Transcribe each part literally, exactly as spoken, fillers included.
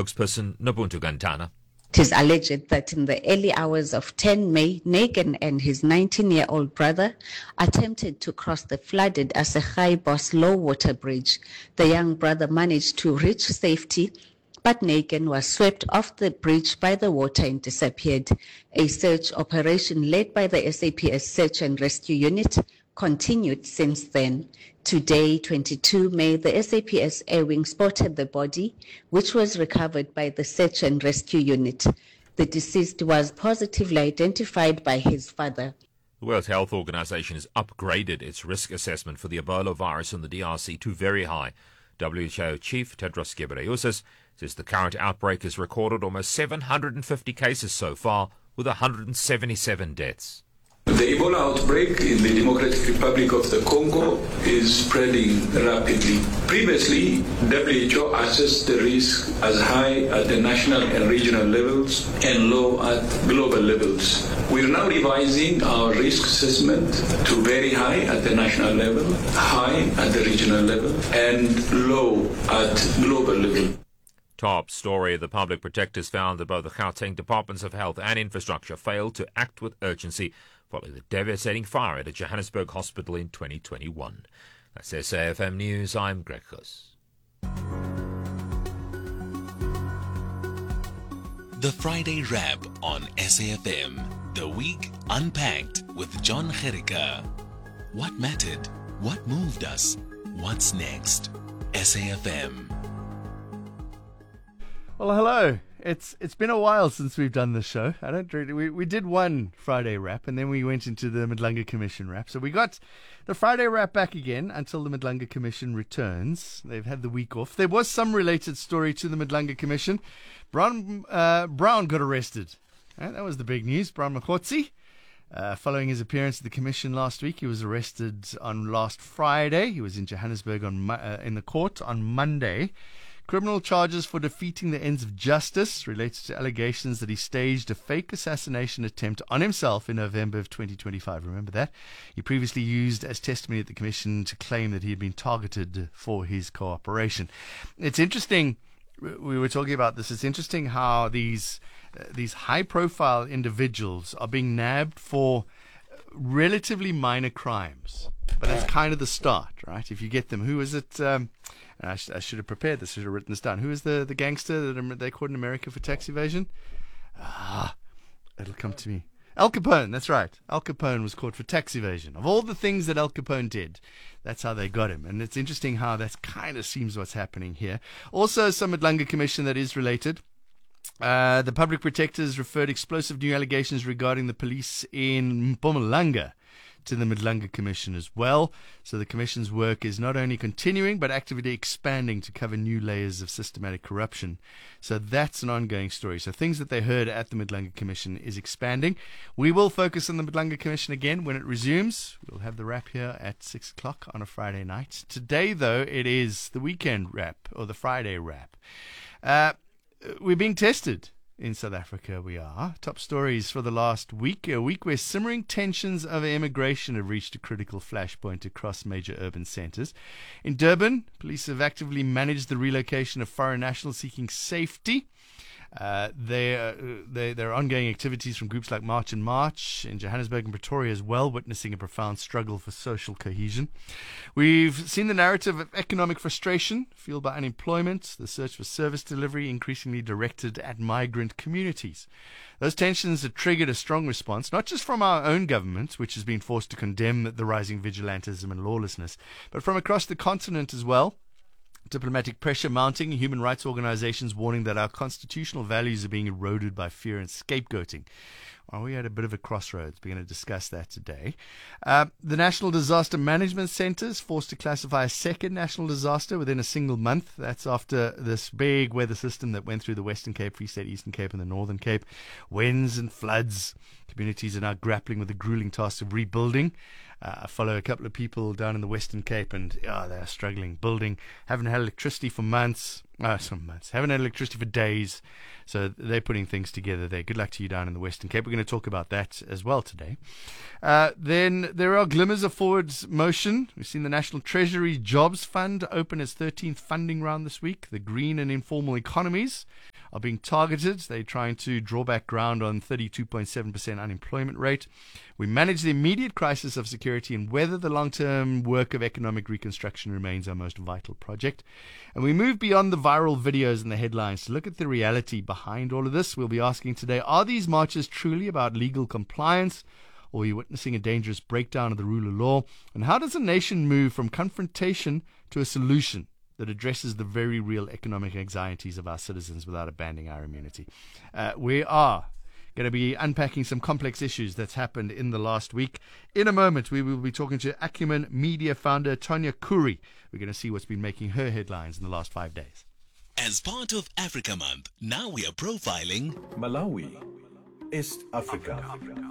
spokesperson Nobuntu Gantana. It is alleged that in the early hours of the tenth of May, Nagin and his nineteen-year-old brother attempted to cross the flooded Assegai-Bos low water bridge. The young brother managed to reach safety, but Nagin was swept off the bridge by the water and disappeared. A search operation led by the S A P S Search and Rescue Unit continued since then. Today, the twenty-second of May, the S A P S Air Wing spotted the body, which was recovered by the Search and Rescue Unit. The deceased was positively identified by his father. The World Health Organization has upgraded its risk assessment for the Ebola virus in the D R C to very high. W H O Chief Tedros Ghebreyesus says the current outbreak has recorded almost seven hundred fifty cases so far, with one hundred seventy-seven deaths. The Ebola outbreak in the Democratic Republic of the Congo is spreading rapidly. Previously, W H O assessed the risk as high at the national and regional levels and low at global levels. We are now revising our risk assessment to very high at the national level, high at the regional level, and low at global level. Top story. The public protectors found that both the Gauteng Departments of Health and Infrastructure failed to act with urgency following the devastating fire at a Johannesburg hospital in twenty twenty-one. That's S A F M News. I'm Greg Goss. The Friday Wrap on S A F M. The Week Unpacked with John Gericka. What mattered? What moved us? What's next? S A F M. Well, hello. It's it's been a while since we've done this show. I don't really. We we did one Friday wrap, and then we went into the Madlanga Commission wrap. So we got the Friday wrap back again until the Madlanga Commission returns. They've had the week off. There was some related story to the Madlanga Commission. Brown uh, Brown got arrested. Right, that was the big news. Brown Mokgotsi. Uh, following his appearance at the commission last week, he was arrested on last Friday. He was in Johannesburg on uh, in the court on Monday. Criminal charges for defeating the ends of justice related to allegations that he staged a fake assassination attempt on himself in November of twenty twenty-five. Remember that? He previously used as testimony at the commission to claim that he had been targeted for his cooperation. It's interesting. We were talking about this. It's interesting how these uh, these high-profile individuals are being nabbed for relatively minor crimes. But that's kind of the start, right? If you get them, who is it? Um, I, sh- I should have prepared this. I should have written this down. Who is the, the gangster that they caught in America for tax evasion? Ah, it'll come to me. Al Capone, that's right. Al Capone was caught for tax evasion. Of all the things that Al Capone did, that's how they got him. And it's interesting how that kind of seems what's happening here. Also, some Madlanga Commission that is related. Uh, the public protectors referred explosive new allegations regarding the police in Mpumalanga to the Madlanga Commission as well. So the Commission's work is not only continuing, but actively expanding to cover new layers of systematic corruption. So that's an ongoing story. So things that they heard at the Madlanga Commission is expanding. We will focus on the Madlanga Commission again when it resumes. We'll have the wrap here at six o'clock on a Friday night. Today, though, it is the weekend wrap, or the Friday wrap. Uh, we're being tested. In South Africa, we are. Top stories for the last week. A week where simmering tensions over immigration have reached a critical flashpoint across major urban centres. In Durban, police have actively managed the relocation of foreign nationals seeking safety. Uh, there, uh, there, there are ongoing activities from groups like March and March in Johannesburg and Pretoria as well, witnessing a profound struggle for social cohesion. We've seen the narrative of economic frustration fueled by unemployment, the search for service delivery increasingly directed at migrant communities. Those tensions have triggered a strong response, not just from our own government, which has been forced to condemn the rising vigilantism and lawlessness, but from across the continent as well. Diplomatic pressure mounting, human rights organizations warning that our constitutional values are being eroded by fear and scapegoating. Well, we're at a bit of a crossroads. We're going to discuss that today. Uh, the National Disaster Management Centre is forced to classify a second national disaster within a single month. That's after this big weather system that went through the Western Cape, Free State, Eastern Cape, and the Northern Cape. Winds and floods. Communities are now grappling with the grueling task of rebuilding. Uh, I follow a couple of people down in the Western Cape, and oh, they're struggling building. Haven't had electricity for months. Oh, some months. Haven't had electricity for days. So they're putting things together there. Good luck to you down in the Western Cape. We're going to talk about that as well today. Uh, then there are glimmers of forward motion. We've seen the National Treasury Jobs Fund open its thirteenth funding round this week. The green and informal economies are being targeted. They're trying to draw back ground on thirty-two point seven percent unemployment rate. We manage the immediate crisis of security and whether the long-term work of economic reconstruction remains our most vital project. And we move beyond the viral videos and the headlines to look at the reality behind all of this. We'll be asking today, are these marches truly about legal compliance, or are you witnessing a dangerous breakdown of the rule of law? And how does a nation move from confrontation to a solution that addresses the very real economic anxieties of our citizens without abandoning our immunity? Uh, we are going to be unpacking some complex issues that's happened in the last week. In a moment, we will be talking to Acumen Media founder Tonya Khoury. We're going to see what's been making her headlines in the last five days. As part of Africa Month, now we are profiling Malawi, East Africa.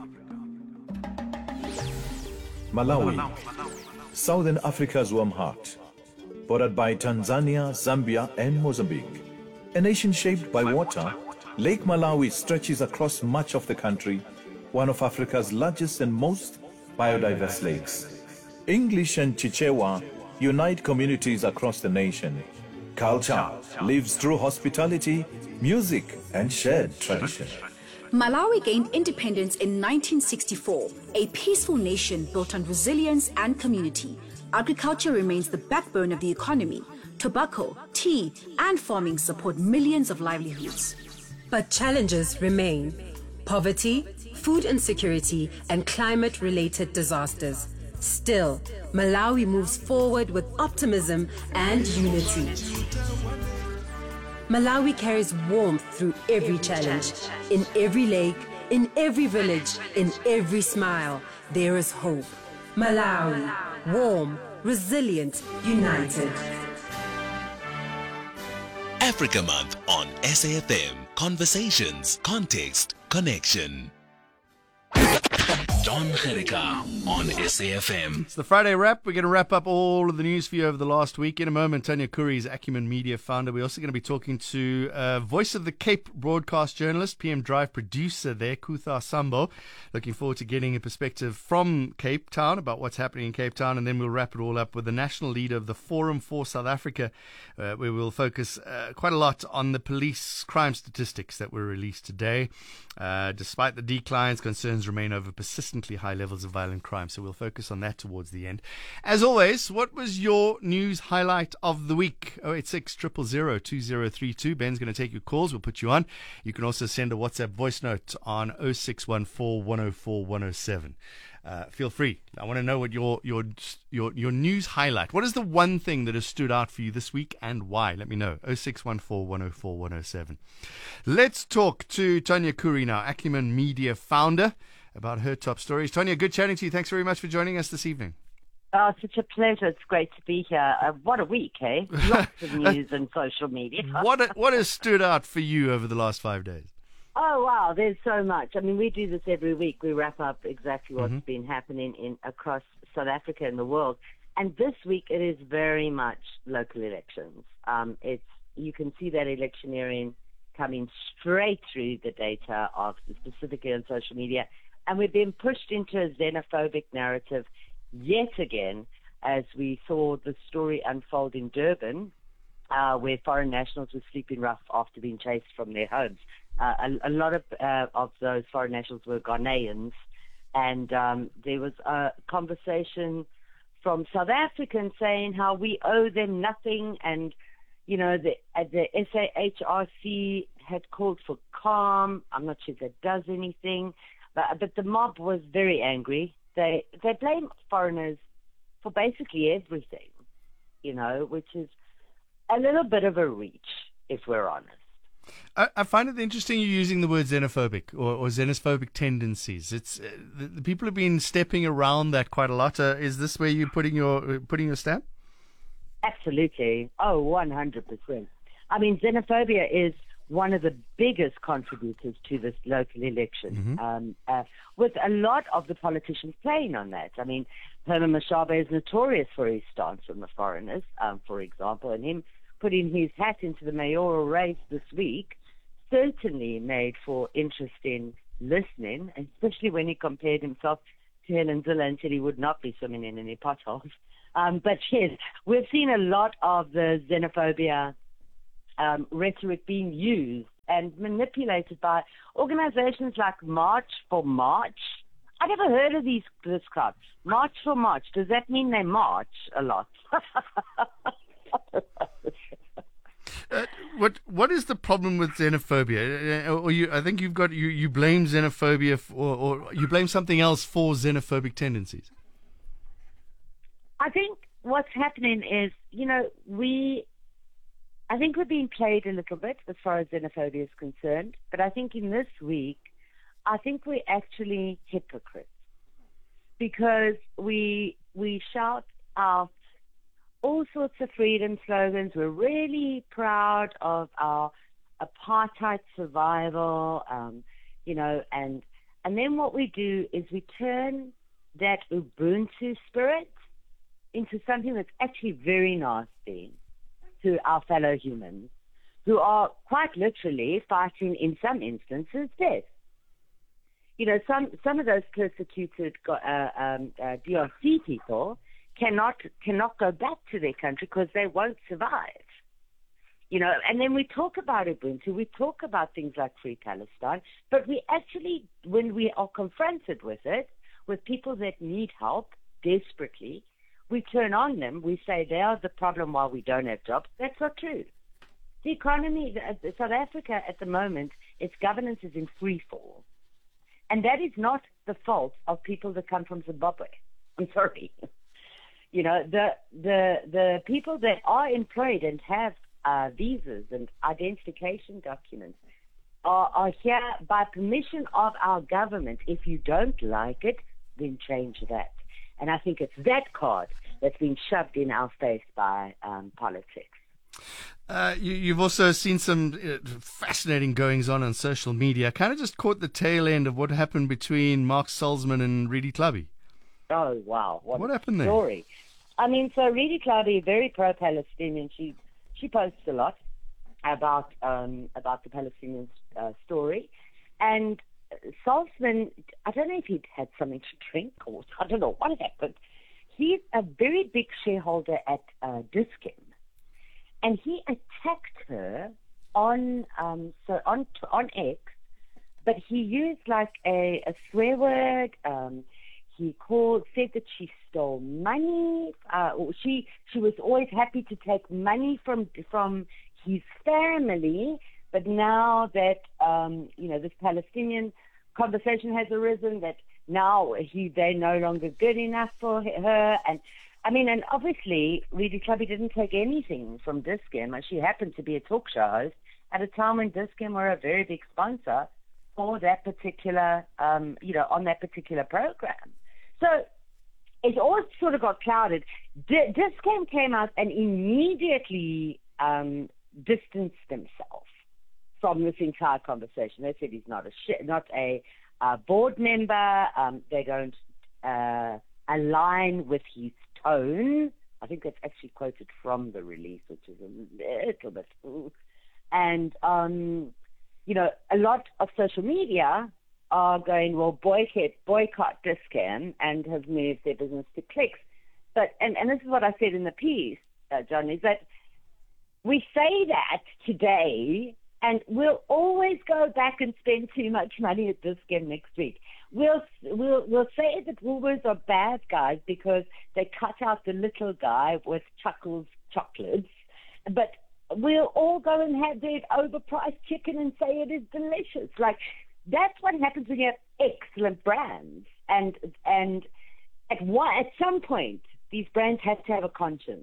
Malawi, Southern Africa's warm heart, bordered by Tanzania, Zambia, and Mozambique. A nation shaped by water, Lake Malawi stretches across much of the country, one of Africa's largest and most biodiverse lakes. English and Chichewa unite communities across the nation. Culture lives through hospitality, music, and shared tradition. Malawi gained independence in nineteen sixty-four, a peaceful nation built on resilience and community. Agriculture remains the backbone of the economy. Tobacco, tea, and farming support millions of livelihoods. But challenges remain: poverty, food insecurity, and climate-related disasters. Still, Malawi moves forward with optimism and unity. Malawi carries warmth through every challenge. In every lake, in every village, in every smile, there is hope. Malawi, warm, resilient, united. Africa Month on S A F M. Conversations, context, connection. John Gericka on S A F M. It's the Friday Wrap. We're going to wrap up all of the news for you over the last week. In a moment, Tonya Khoury is Acumen Media founder. We're also going to be talking to uh, Voice of the Cape broadcast journalist, P M Drive producer there, Kutha Sambo. Looking forward to getting a perspective from Cape Town about what's happening in Cape Town. And then we'll wrap it all up with the national leader of the Forum for South Africa, uh, where we'll focus uh, quite a lot on the police crime statistics that were released today. Uh, despite the declines, concerns remain over persistently high levels of violent crime. So we'll focus on that towards the end. As always, what was your news highlight of the week? oh eight six, zero zero zero, two zero three two. Ben's going to take your calls. We'll put you on. You can also send a WhatsApp voice note on oh six one four, one oh four, one oh seven. Uh, feel free. I want to know what your your your your news highlight. What is the one thing that has stood out for you this week and why? Let me know. oh six one four, one oh four, one oh seven. Let's talk to Tonya Khoury now, Acumen Media founder, about her top stories. Tonya, good chatting to you. Thanks very much for joining us this evening. Oh, such a pleasure. It's great to be here. Uh, what a week, eh? Lots of news and social media. What what has stood out for you over the last five days? Oh, wow, there's so much. I mean, we do this every week. We wrap up exactly what's Mm-hmm. been happening in across South Africa and the world. And this week, it is very much local elections. Um, it's you can see that electioneering coming straight through the data of specifically on social media. And we're being pushed into a xenophobic narrative yet again, as we saw the story unfold in Durban, uh, where foreign nationals were sleeping rough after being chased from their homes. Uh, a, a lot of uh, of those foreign nationals were Ghanaians, and um, there was a conversation from South Africans saying how we owe them nothing, and you know the uh, the S A H R C had called for calm. I'm not sure if that does anything, but but the mob was very angry. They they blame foreigners for basically everything, you know, which is a little bit of a reach, if we're honest. I, I find it interesting you're using the word xenophobic or, or xenophobic tendencies. It's uh, the, the people have been stepping around that quite a lot. Uh, is this where you're putting your uh, putting your stamp? Absolutely. Oh, one hundred percent. I mean, xenophobia is one of the biggest contributors to this local election, Mm-hmm. um, uh, with a lot of the politicians playing on that. I mean, Herman Mashaba is notorious for his stance on the foreigners, um, for example, and him putting his hat into the mayoral race this week certainly made for interesting listening, especially when he compared himself to Helen Zille and said he would not be swimming in any potholes. Um, but yes, we've seen a lot of the xenophobia um, rhetoric being used and manipulated by organizations like March for March. I never heard of these this crowd. March for March. Does that mean they march a lot? uh, what what is the problem with xenophobia? Uh, or you, I think you've got you, you blame xenophobia for, or, or you blame something else for xenophobic tendencies. I think what's happening is, you know, we, I think we're being played a little bit as far as xenophobia is concerned. But I think in this week, I think we're actually hypocrites because we we shout out all sorts of freedom slogans. We're really proud of our apartheid survival, um, you know, and and then what we do is we turn that Ubuntu spirit into something that's actually very nasty to our fellow humans who are quite literally fighting, in some instances, death. You know, some, some of those persecuted uh, um, uh, D R C people cannot cannot go back to their country because they won't survive. You know, and then we talk about Ubuntu, we talk about things like Free Palestine, but we actually, when we are confronted with it, with people that need help desperately, we turn on them, we say they are the problem while we don't have jobs. That's not true. The economy, the, South Africa at the moment, its governance is in free fall. And that is not the fault of people that come from Zimbabwe. I'm sorry. You know, the the the people that are employed and have uh, visas and identification documents are, are here by permission of our government. If you don't like it, then change that. And I think it's that card that's been shoved in our face by um, politics. Uh, you, you've also seen some uh, fascinating goings-on on social media. I kind of just caught the tail end of what happened between Mark Salzman and Redi Tlhabi. Oh, wow. What, what a happened there? Story. I mean, so Redi Tlhabi, very pro-Palestinian. She she posts a lot about um, about the Palestinian uh, story. And Salzman, I don't know if he'd had something to drink or I don't know what happened. He's a very big shareholder at uh, Dis-Chem. And he attacked her on um, so on on X, but he used like a, a swear word. Um, he called said that she stole money. Uh, or she she was always happy to take money from from his family, but now that um, you know this Palestinian conversation has arisen, that now he they're no longer good enough for her and. I mean, and obviously, Redi Tlhabi didn't take anything from Dis-Chem. She happened to be a talk show host at a time when Dis-Chem were a very big sponsor for that particular, um, you know, on that particular program. So it all sort of got clouded. D- Dis-Chem came out and immediately um, distanced themselves from this entire conversation. They said he's not a sh- not a uh, board member. Um, they don't uh, align with his tone. I think that's actually quoted from the release, which is a little bit ooh. And um, you know, a lot of social media are going, well, boycott boycott Dis-Chem and have moved their business to clicks. But and, and this is what I said in the piece, uh, John, is that we say that today and we'll always go back and spend too much money at Dis-Chem next week. We'll we'll we'll say that Woolworths are bad guys because they cut out the little guy with Chuckles chocolates, but we'll all go and have their overpriced chicken and say it is delicious. Like that's what happens when you have excellent brands, and and at one at some point these brands have to have a conscience,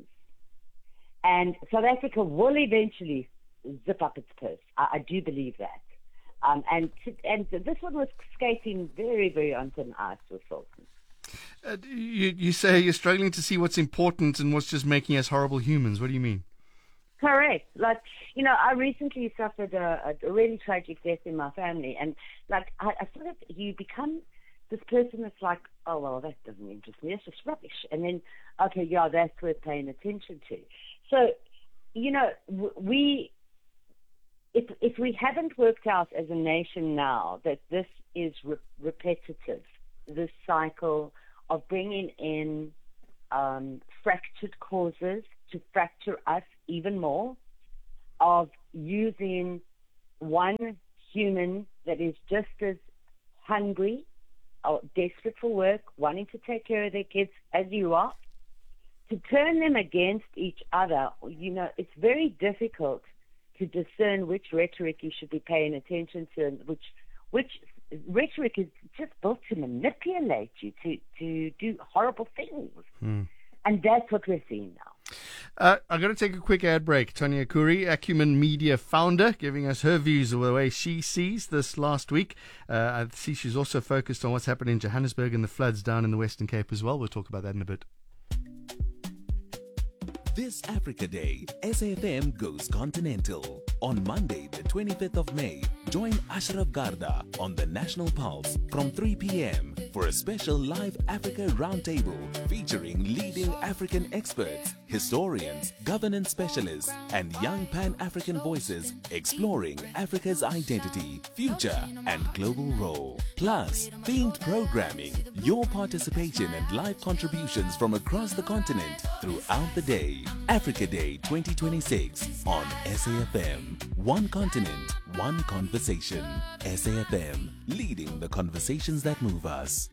and South Africa will eventually zip up its purse. I, I do believe that. Um, and and this one was skating very, very on thin ice with Fulton. Uh, you, you say you're struggling to see what's important and what's just making us horrible humans. What do you mean? Correct. Like, you know, I recently suffered a, a really tragic death in my family. And, like, I, I sort of, you become this person that's like, oh, well, that doesn't interest me. That's just rubbish. And then, okay, yeah, that's worth paying attention to. So, you know, we... If, if we haven't worked out as a nation now that this is re- repetitive, this cycle of bringing in um, fractured causes to fracture us even more, of using one human that is just as hungry or desperate for work, wanting to take care of their kids as you are, to turn them against each other, you know, it's very difficult to discern which rhetoric you should be paying attention to and which which rhetoric is just built to manipulate you, to, to do horrible things. Hmm. And that's what we're seeing now. Uh, I'm going to take a quick ad break. Tonya Khoury, Acumen Media founder, giving us her views of the way she sees this last week. Uh, I see she's also focused on what's happening in Johannesburg and the floods down in the Western Cape as well. We'll talk about that in a bit. This Africa Day, S A F M goes continental. On Monday, the twenty-fifth of May, join Ashraf Garda on the National Pulse from three p.m. for a special live Africa roundtable featuring leading African experts, historians, governance specialists, and young Pan-African voices exploring Africa's identity, future, and global role. Plus, themed programming, your participation and live contributions from across the continent throughout the day. Africa Day twenty twenty-six on S A F M. One continent, one conversation. S A F M, leading the conversations that move us.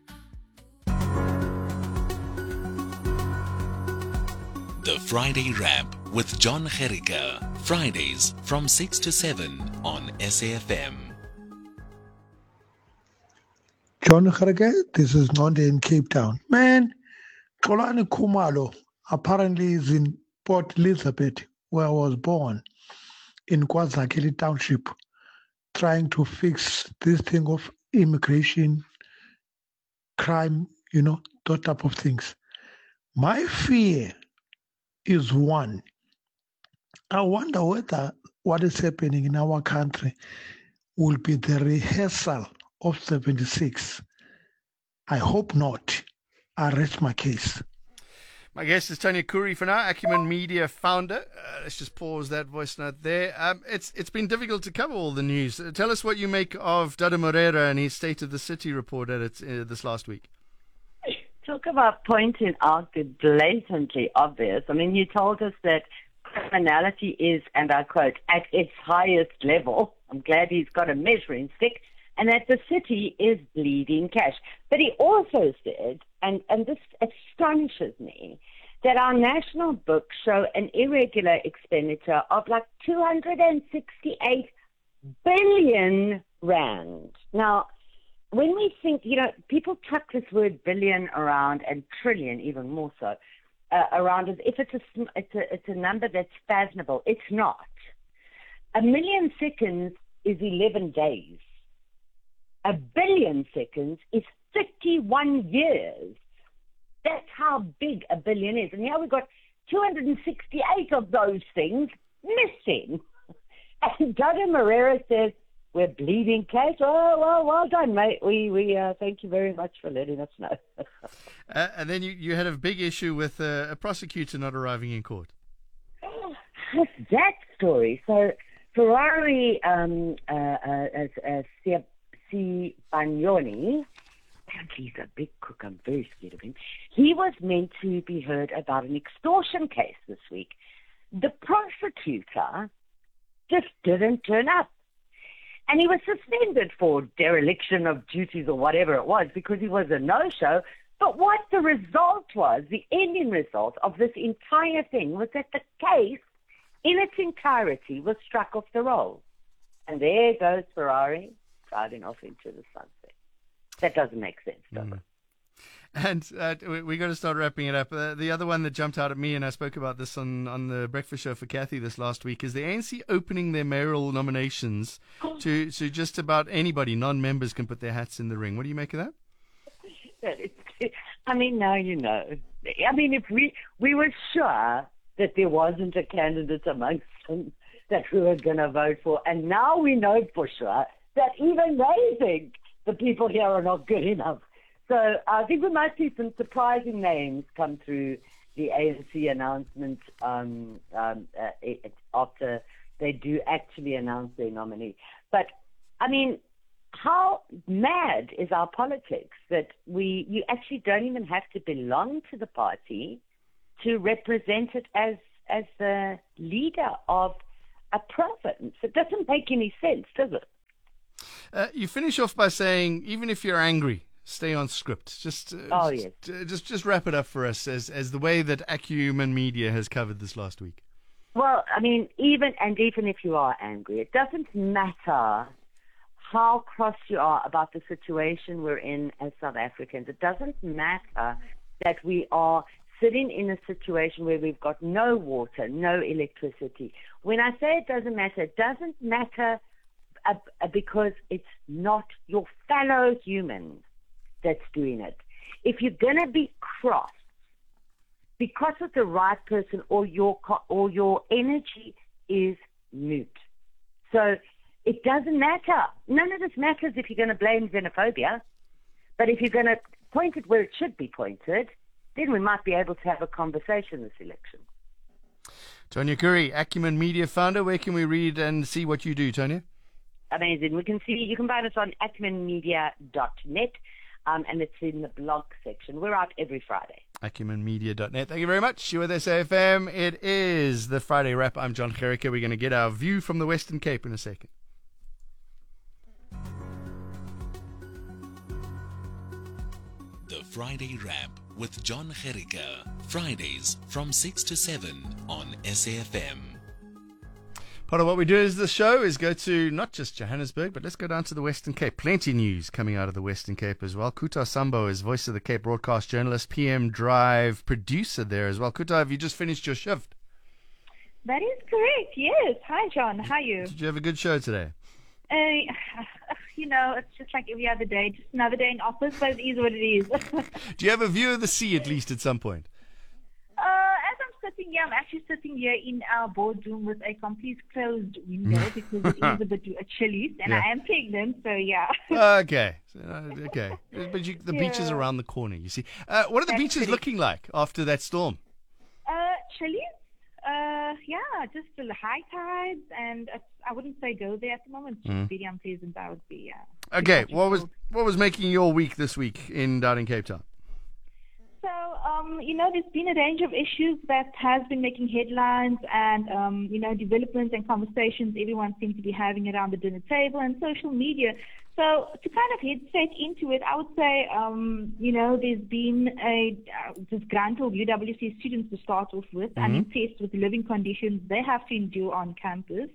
The Friday Wrap with John Gericke. Fridays from six to seven on S A F M. John Gericke, this is Nonde in Cape Town. Man, Xolani Khumalo apparently is in Port Elizabeth, where I was born, in KwaZakele Township, trying to fix this thing of immigration, crime, you know, those type of things. My fear is one. I wonder whether what is happening in our country will be the rehearsal of seventy-six. I hope not. I rest my case. My guest is Tonya Khoury for now, Acumen Media founder. Uh, let's just pause that voice note there. Um, it's It's been difficult to cover all the news. Uh, tell us what you make of Dada Moreira and his State of the City report at it, uh, this last week. Talk about pointing out the blatantly obvious. I mean, you told us that criminality is, and I quote, at its highest level. I'm glad he's got a measuring stick. And that the city is bleeding cash. But he also said, and, and this astonishes me, that our national books show an irregular expenditure of like two hundred sixty-eight billion rand. Now, when we think, you know, people tuck this word billion around and trillion even more so uh, around as if it's a, it's, a, it's a number that's fathomable. It's not. A million seconds is eleven days. A billion seconds is fifty-one years. That's how big a billion is. And now we've got two hundred sixty-eight of those things missing. And Dada Moreira says, we're bleeding cash. Oh, well, well done, mate. We, we uh, thank you very much for letting us know. uh, and then you, you had a big issue with uh, a prosecutor not arriving in court. Oh, that story. So Ferrari, um, uh, uh, as, as C. Bagnoni, apparently he's a big crook, I'm very scared of him. He was meant to be heard about an extortion case this week. The prosecutor just didn't turn up. And he was suspended for dereliction of duties or whatever it was because he was a no-show. But what the result was, the ending result of this entire thing was that the case in its entirety was struck off the roll. And there goes Ferrari, driving off into the sunset. That doesn't make sense, does Mm. it? And uh, we, we got to start wrapping it up. Uh, the other one that jumped out at me, and I spoke about this on, on the breakfast show for Kathy this last week, is the A N C opening their mayoral nominations to, to just about anybody. Non-members can put their hats in the ring. What do you make of that? I mean, now you know. I mean, if we we were sure that there wasn't a candidate amongst them that we were going to vote for, and now we know for sure that even they think the people here are not good enough. So I think we might see some surprising names come through the A N C announcement um, um, uh, it, after they do actually announce their nominee. But, I mean, how mad is our politics that we you actually don't even have to belong to the party to represent it as as the leader of a province. It doesn't make any sense, does it? Uh, you finish off by saying, even if you're angry, stay on script. Just, uh, Oh, just, yes. uh, just, just wrap it up for us as as the way that Acumen Media has covered this last week. Well, I mean, even and even if you are angry, it doesn't matter how cross you are about the situation we're in as South Africans. It doesn't matter that we are sitting in a situation where we've got no water, no electricity. When I say it doesn't matter, it doesn't matter uh, uh, because it's not your fellow human that's doing it. If you're going to be cross because of the right person, or your co- or your energy is moot. So it doesn't matter. None of this matters if you're going to blame xenophobia. But if you're going to point it where it should be pointed, then we might be able to have a conversation this election. Tonya Curry, Acumen Media founder. Where can we read and see what you do, Tonya? Amazing. We can see, you can find us on acumen media dot net, um, and it's in the blog section. We're out every Friday. acumen media dot net. Thank you very much. You're with S A F M. It is the Friday Wrap. I'm John Gericke. We're going to get our view from the Western Cape in a second. The Friday Wrap with John Gericke. Fridays from six to seven on S A F M. Part of what we do is the show is go to not just Johannesburg, but let's go down to the Western Cape. Plenty of news coming out of the Western Cape as well. Kuta Sambo is Voice of the Cape broadcast journalist, P M Drive producer there as well. Kuta, have you just finished your shift? That is correct, yes. Hi, John. How are you? Did you have a good show today? Uh, you know, it's just like every other day. Just another day in office, but it is what it is. Do you have a view of the sea at least at some point? Uh, as I'm sitting here, I'm actually sitting here in our boardroom with a complete closed window because it is a bit chilly, and Yeah. I am pregnant, so yeah. Okay. So, uh, okay. But you, the beach is Yeah. around the corner, you see. Uh, what are the That's beaches correct. looking like after that storm? Uh, chilly? Uh, yeah, just the high tides, and uh, I wouldn't say go there at the moment. It's Mm. very unpleasant, I would be, yeah. Okay. What was what was making your week this week in down in Cape Town? So, um, you know, there's been a range of issues that has been making headlines and, um, you know, developments and conversations everyone seems to be having around the dinner table and social media. So to kind of head straight into it, I would say, um, you know, there's been a uh, disgruntled U W C students to start off with, Mhm. unimpressed with the living conditions they have to endure on campus.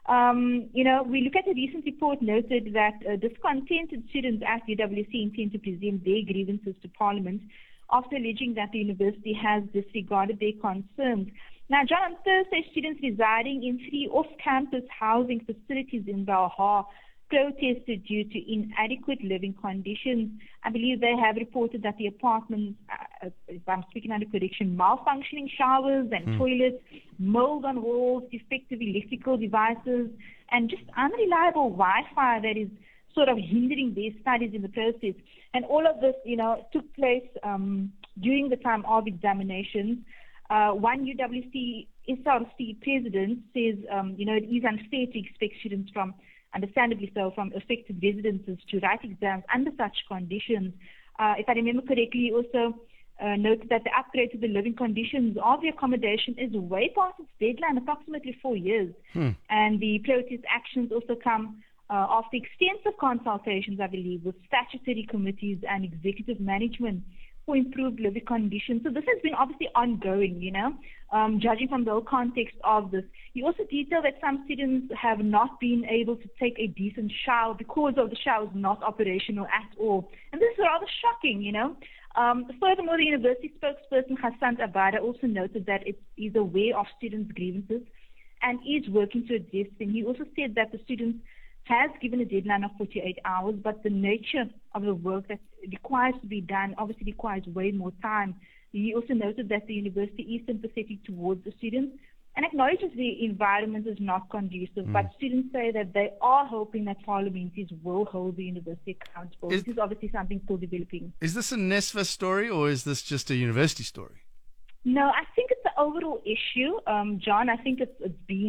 Um, you know, we look at a recent report noted that uh, discontented students at U W C intend to present their grievances to Parliament after alleging that the university has disregarded their concerns. Now, John, on Thursday, students residing in three off-campus housing facilities in Belhar protested due to inadequate living conditions. I believe they have reported that the apartments, uh, if I'm speaking under correction, malfunctioning showers and Hmm. toilets, mold on walls, defective electrical devices, and just unreliable Wi-Fi that is sort of hindering their studies in the process. And all of this, you know, took place um, during the time of examinations. Uh, one U W C S R C president says, um, you know, it is unfair to expect students from, understandably so, from affected residences to write exams under such conditions. Uh, if I remember correctly, he also uh, noted that the upgrade to the living conditions of the accommodation is way past its deadline, approximately four years. Hmm. And the protest actions also come uh, after extensive consultations, I believe, with statutory committees and executive management for improved living conditions. So this has been obviously ongoing, you know, um, judging from the whole context of this. You also detail that some students have not been able to take a decent shower because of the showers not operational at all. And this is rather shocking, you know. Um, furthermore, the university spokesperson Hassan Abada also noted that it is aware of students' grievances and is working to address them. He also said that the students has given a deadline of forty-eight hours, but the nature of the work that requires to be done obviously requires way more time. He also noted that the university is sympathetic towards the students and acknowledges the environment is not conducive, Mm. but students say that they are hoping that parliamentarians will hold the university accountable. Is- this is obviously something still developing. Is this a NESFA story or is this just a university story? No, I think it's an overall issue, um, John. I think it's, it's been,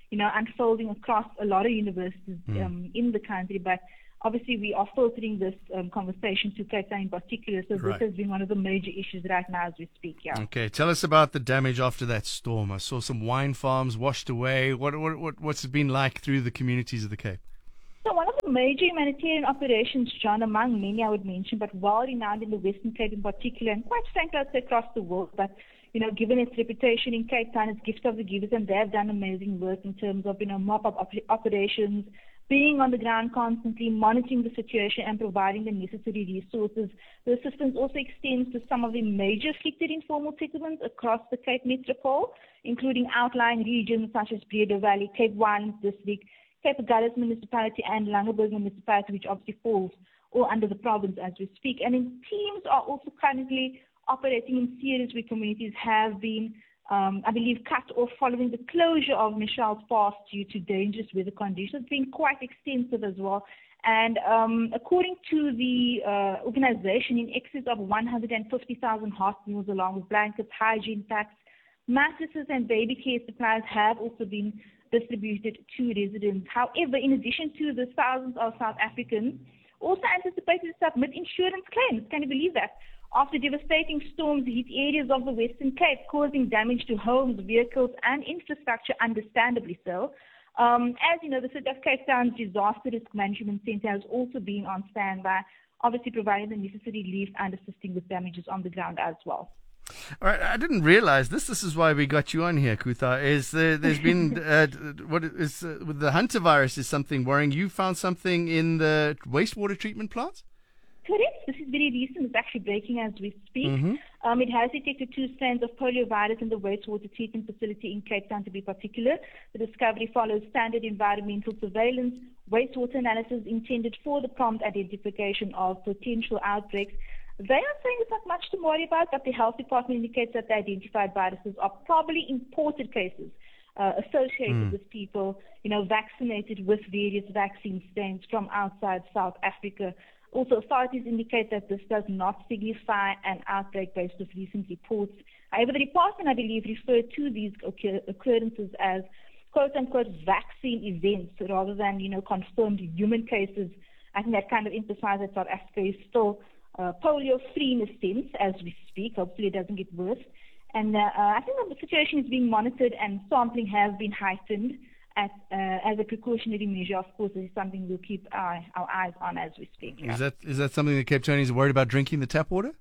you know, unfolding across a lot of universities Mm. um, in the country. But obviously, we are filtering this um, conversation to Cape Town in particular. So Right. this has been one of the major issues right now as we speak. Yeah. Okay, tell us about the damage after that storm. I saw some wine farms washed away. What, what, what what's it been like through the communities of the Cape? So one of the major humanitarian operations, John, among many I would mention, but well renowned in the Western Cape in particular, and quite frankly, I'd say across the world, but, you know, given its reputation in Cape Town, it's gift of the givers, and they've done amazing work in terms of, you know, mop-up op- operations, being on the ground constantly, monitoring the situation and providing the necessary resources. The assistance also extends to some of the major afflicted informal settlements across the Cape Metropole, including outlying regions such as Breede Valley, Cape Winelands District, Cape Agulhas Municipality and Langeberg Municipality, which obviously falls all under the province as we speak. And then teams are also currently operating in areas where communities have been, um, I believe, cut off following the closure of Michelle's Pass due to dangerous weather conditions. It's been quite extensive as well. And um, according to the uh, organization, in excess of one hundred fifty thousand hot meals along with blankets, hygiene packs, mattresses and baby care supplies have also been distributed to residents. However, in addition to the thousands of South Africans also anticipated to submit insurance claims. Can you believe that? After devastating storms hit areas of the Western Cape, causing damage to homes, vehicles and infrastructure, understandably so. Um, as you know, the City of Cape Town's Disaster Risk Management Centre has also been on standby, obviously providing the necessary relief and assisting with damages on the ground as well. All right, I didn't realize this. This is why we got you on here, Kutha. Is there, there's been uh, what is uh, with the Hunter virus is something worrying? You found something in the wastewater treatment plants? Correct. This is very recent. It's actually breaking as we speak. Mm-hmm. Um, it has detected two strains of poliovirus in the wastewater treatment facility in Cape Town, to be particular. The discovery follows standard environmental surveillance, wastewater analysis intended for the prompt identification of potential outbreaks. They are saying there's not much to worry about, but the health department indicates that the identified viruses are probably imported cases uh, associated Mm. with people, you know, vaccinated with various vaccine strains from outside South Africa. Also, authorities indicate that this does not signify an outbreak based on recent reports. However, the department, I believe, referred to these occur- occurrences as quote-unquote vaccine events rather than, you know, confirmed human cases. I think that kind of emphasizes that South Africa is still uh, polio-free in a sense as we speak. Hopefully it doesn't get worse. And uh, uh, I think that the situation is being monitored and sampling has been heightened at, uh, as a precautionary measure. Of course, this is something we'll keep our, our eyes on as we speak. Yeah. Is that is that something that Cape Townians are worried about, drinking the tap water?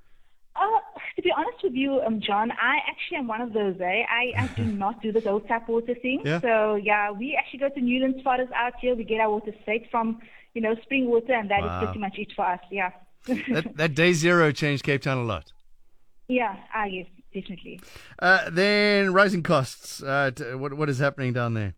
Uh, to be honest with you, um, John, I actually am one of those. Eh? I, I do not do the old tap water thing. Yeah. So yeah, we actually go to Newlands for us out here. We get our water straight from, you know, spring water, and that Wow. is pretty much it for us. Yeah. that that day zero changed Cape Town a lot. Yeah. Ah, yes, definitely. Uh, then rising costs. Uh, t- what what is happening down there?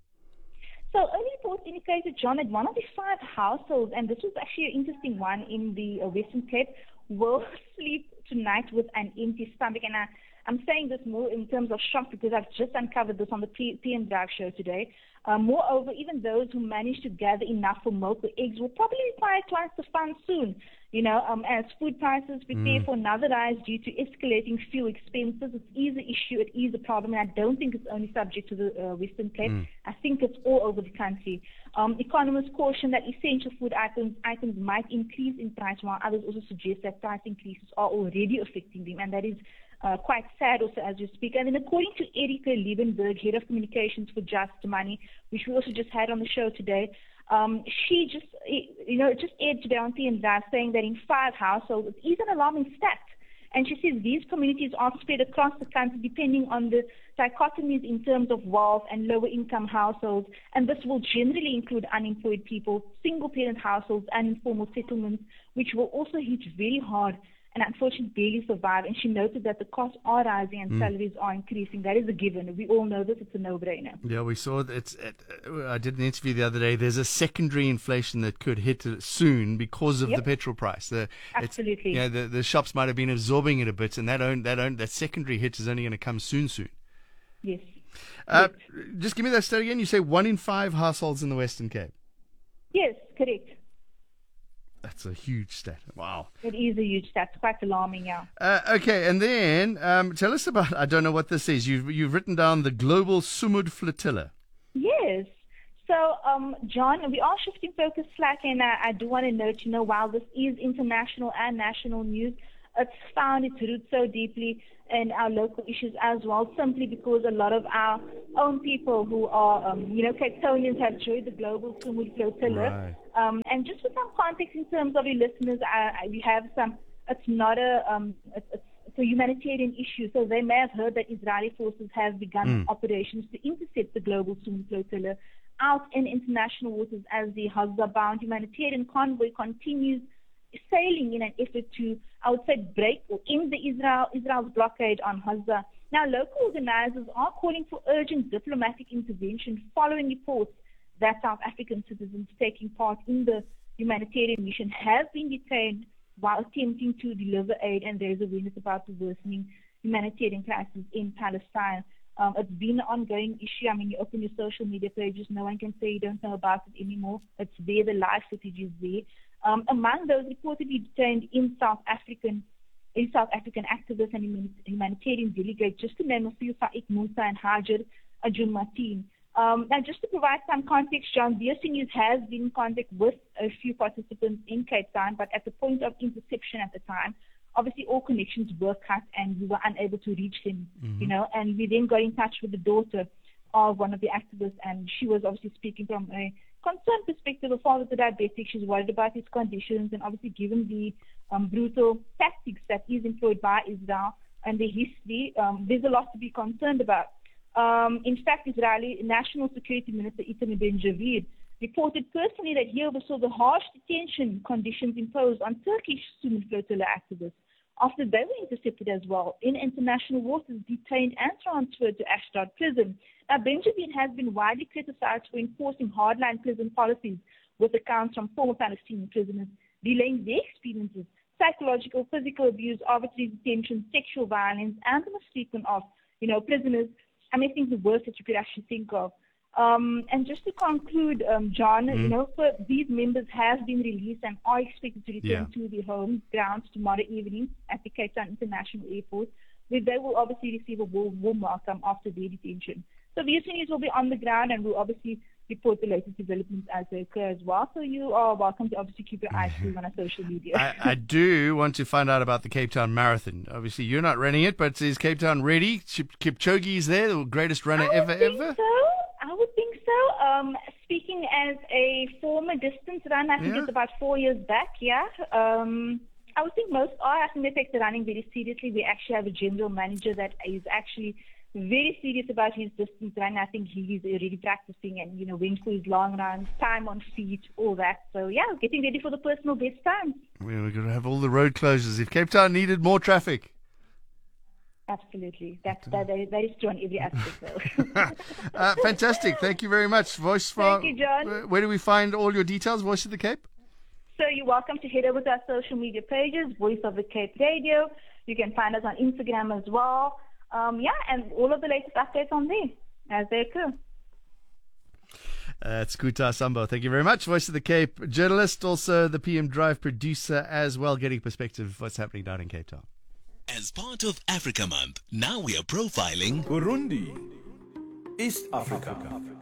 So early reports indicated, John, that one of the five households, and this was actually an interesting one in the uh, Western Cape, will sleep tonight with an empty stomach. And I, I'm saying this more in terms of shock because I've just uncovered this on the P- PM Drive show today. Uh, moreover, even those who manage to gather enough for milk or eggs will probably require twice the funds soon. You know, um, as food prices prepare Mm. for another rise due to escalating fuel expenses, it is an issue, it is a problem, and I don't think it's only subject to the uh, Western Cape. Mm. I think it's all over the country. Um, economists caution that essential food items items might increase in price, while others also suggest that price increases are already affecting them, and that is uh, quite sad also as we speak. And then according to Erika Liebenberg, Head of Communications for Just Money, which we also just had on the show today, Um, she just, you know, just aired today on P M Drive saying that in five households, it is an alarming stat. And she says these communities are spread across the country depending on the dichotomies in terms of wealth and lower income households. And this will generally include unemployed people, single parent households and informal settlements, which will also hit very hard and unfortunately barely survive. And she noted that the costs are rising and Mm. salaries are increasing. That is a given. We all know this. It's a no-brainer. Yeah, we saw that. It's, it, uh, I did an interview the other day. There's a secondary inflation that could hit uh, soon because of Yep. the petrol price. The, it's- Absolutely. Yeah, the, the shops might have been absorbing it a bit, and that own, that own, that secondary hit is only going to come soon, soon. Yes. Uh, just give me that stat again. You say one in five households in the Western Cape. Yes, correct. That's a huge stat. Wow. It is a huge stat. It's quite alarming, yeah. Uh, okay, and then um, tell us about. I don't know what this is. You've you've written down the Global Sumud Flotilla. Yes. So, um, John, we are shifting focus slightly, and I, I do want to note, you know, while this is international and national news, it's found its roots so deeply in our local issues as well, simply because a lot of our own people who are, um, you know, Cape Townians have joined the global Sumud Flotilla. Right. Um, and just for some context in terms of your listeners, I, I, we have some, it's not a, um, it's, it's It's a humanitarian issue, so they may have heard that Israeli forces have begun mm. operations to intercept the global Sumud flotilla out in international waters as the Gaza-bound humanitarian convoy continues sailing in an effort to, I would say, break or end the Israel Israel's blockade on Gaza. Now, local organizers are calling for urgent diplomatic intervention following reports that South African citizens taking part in the humanitarian mission have been detained while attempting to deliver aid, and there is awareness about the worsening humanitarian crisis in Palestine. Um, it's been an ongoing issue. I mean, you open your social media pages, no one can say you don't know about it anymore. It's there, the live footage is there. Um, among those reportedly detained in South African in South African activists and humanitarian delegates, just to name a few, Faik Musa and Hajar Ajun Martin. Um, now, just to provide some context, John, B S C News has been in contact with a few participants in Cape Town, but at the point of interception at the time, obviously all connections were cut and we were unable to reach him, mm-hmm. you know, and we then got in touch with the daughter of one of the activists, and she was obviously speaking from a concerned perspective. The father's a diabetic, she's worried about his conditions, and obviously given the um, brutal tactics that is employed by Israel and the history, um, there's a lot to be concerned about. Um, in fact, Israeli National Security Minister Itamar Ben-Gvir reported personally that he oversaw the harsh detention conditions imposed on Turkish Sumud flotilla activists after they were intercepted as well in international waters, detained and transferred to Ashdod prison. Now, Ben-Gvir has been widely criticized for enforcing hardline prison policies, with accounts from former Palestinian prisoners relaying their experiences, psychological, physical abuse, arbitrary detention, sexual violence, and the mistreatment of, you know, prisoners. I mean, I think the worst that you could actually think of. Um, and just to conclude, um, John, mm. you know, for these members have been released and are expected to return yeah. to their home grounds tomorrow evening at the Cape Town International Airport, where they will obviously receive a warm, warm welcome after their detention. So V S C News will be on the ground and will obviously report the latest developments as they occur as well. So you are welcome to obviously keep your eyes peeled on our social media. I, I do want to find out about the Cape Town Marathon. Obviously, you're not running it, but is Cape Town ready? Kipchoge is there, the greatest runner I ever, would think ever? So. I would think so. Um, speaking as a former distance runner, I think yeah. it's about four years back, yeah. Um, I would think most are. I think they take the running very seriously. We actually have a general manager that is actually very serious about his distance run. I think he's already practicing and, you know, went for his long runs, time on feet, all that. So, yeah, getting ready for the personal best time. Well, we're going to have all the road closures. If Cape Town needed more traffic. Absolutely. That's, that, that is true on every aspect, though. uh, fantastic. Thank you very much. Voice for, Thank you, John. Where do we find all your details, Voice of the Cape? So you're welcome to head over to our social media pages, Voice of the Cape Radio. You can find us on Instagram as well. Um, yeah, and all of the latest updates on there as they occur. That's Kuta Sambo. Thank you very much. Voice of the Cape journalist, also the P M Drive producer as well, getting perspective of what's happening down in Cape Town. As part of Africa Month, now we are profiling Burundi, East Africa.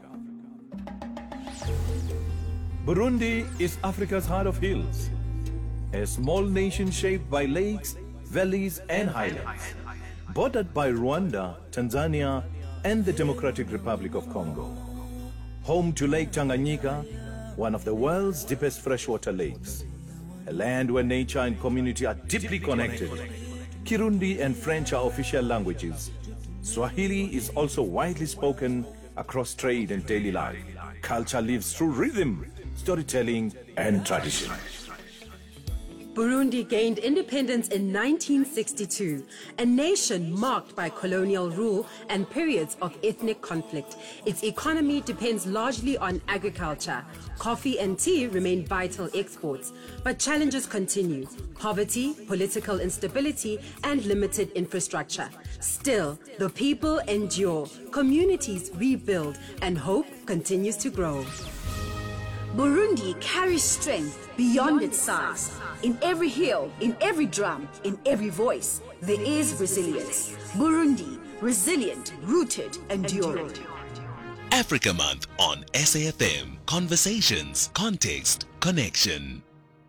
Burundi is Africa's heart of hills, a small nation shaped by lakes, valleys, and highlands, bordered by Rwanda, Tanzania, and the Democratic Republic of Congo. Home to Lake Tanganyika, one of the world's deepest freshwater lakes, a land where nature and community are deeply connected. Kirundi and French are official languages. Swahili is also widely spoken across trade and daily life. Culture lives through rhythm, storytelling, and tradition. Burundi gained independence in nineteen sixty-two, a nation marked by colonial rule and periods of ethnic conflict. Its economy depends largely on agriculture. Coffee and tea remain vital exports, but challenges continue: poverty, political instability, and limited infrastructure. Still, the people endure, communities rebuild, and hope continues to grow. Burundi carries strength beyond its size. In every hill, in every drum, in every voice, there is resilience. Burundi, resilient, rooted, enduring. Africa Month on S A F M. Conversations, context, connection.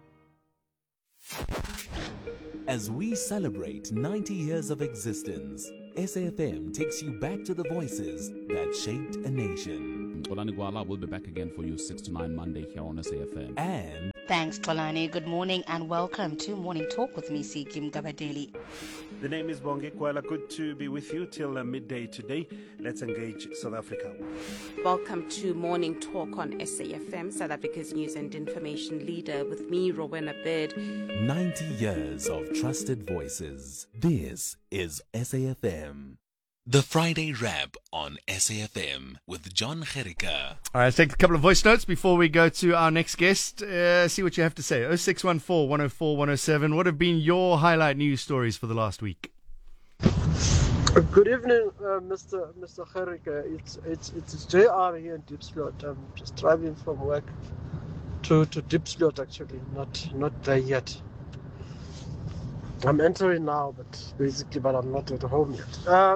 As we celebrate ninety years of existence, S A F M takes you back to the voices that shaped a nation. Xolani Gwala will be back again for you six to nine Monday here on S A F M. And thanks, Xolani. Good morning and welcome to Morning Talk with me, Sikim Gabadeli. The name is Bongi Kwala. Good to be with you till uh, midday today. Let's engage South Africa. Welcome to Morning Talk on S A F M, South Africa's news and information leader, with me, Rowena Bird. ninety years of trusted voices. This is S A F M. The Friday Wrap on S A F M with John Gericka. All right, let's take a couple of voice notes before we go to our next guest. Uh, see what you have to say. oh six one four, one oh four, one oh seven. What have been your highlight news stories for the last week? Good evening, uh, Mister Mister Gericka. It's it's it's J R here in Diepsloot. I'm just driving from work to to Diepsloot, actually, not not there yet. I'm entering now, but basically, but I'm not at home yet. Uh,